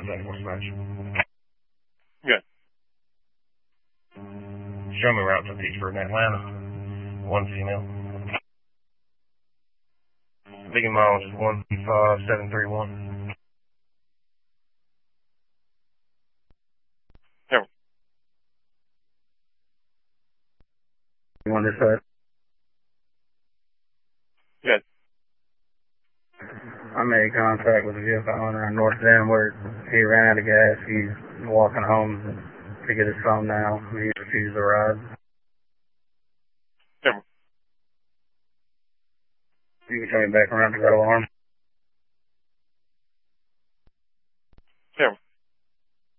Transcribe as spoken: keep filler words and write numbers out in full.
contact with dispatch. Good. Show me route to Peachford in Atlanta. One female. Biggie miles is one five seven three one. Yeah. You want this side? Good. I made contact with the vehicle owner in North Denver. He ran out of gas. He's walking home to get his phone now. He refused to ride. Yeah. You can turn me back around to that alarm. Yeah.